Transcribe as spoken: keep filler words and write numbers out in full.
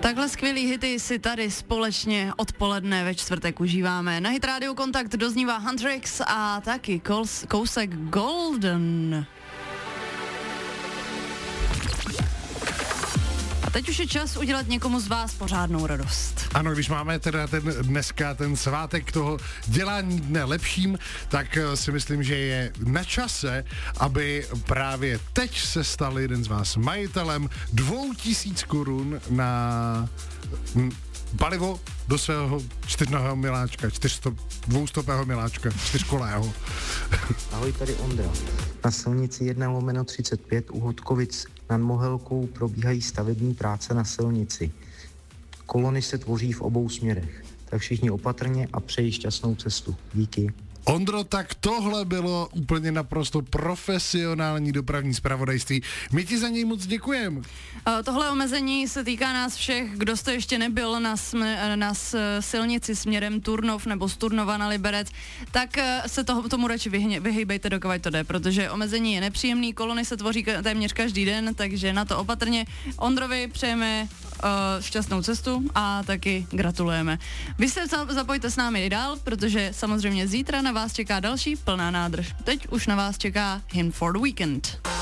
Takhle skvělý hity si tady společně odpoledne ve čtvrtek užíváme. Na Hit Radio Kontakt doznívá Huntrix a taky kous, kousek Golden. A teď už je čas udělat někomu z vás pořádnou radost. Ano, když máme teda ten dneska ten svátek toho dělání dne lepším, tak si myslím, že je na čase, aby právě teď se stal jeden z vás majitelem dvou tisíc korun na m, palivo do svého čtyřnohého miláčka, čtyřsto, dvoustopého miláčka, čtyřkolého. Ahoj, tady Ondra. Na silnici jedna lomeno třicet pět u Hodkovic nad Mohelkou probíhají stavební práce na silnici. Kolony se tvoří v obou směrech, tak všichni opatrně a přeji šťastnou cestu. Díky. Ondro, tak tohle bylo úplně naprosto profesionální dopravní zpravodajství. My ti za něj moc děkujeme. Tohle omezení se týká nás všech, kdo jste ještě nebyl na, sm- na silnici směrem Turnov nebo z Turnova na Liberec, tak se toho, tomu radši vyhně, vyhejbejte, dokud to jde, protože omezení je nepříjemný, kolony se tvoří téměř každý den, takže na to opatrně. Ondrovi přejeme uh, šťastnou cestu a taky gratulujeme. Vy se zapojte s námi i dál, protože samozřejmě zítra na vás čeká další plná nádrž. Teď už na vás čeká Hymn for the Weekend.